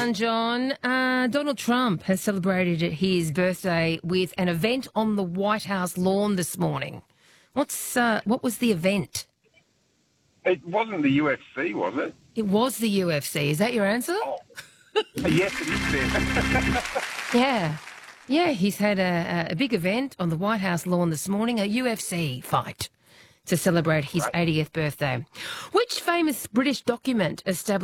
one, John. Donald Trump has celebrated his birthday with an event on the White House lawn this morning. What was the event? It wasn't the UFC, was it? It was the UFC. Is that your answer? Oh. Yes, it is then. Yeah. Yeah, he's had a big event on the White House lawn this morning, a UFC fight to celebrate his 80th birthday. Which famous British document established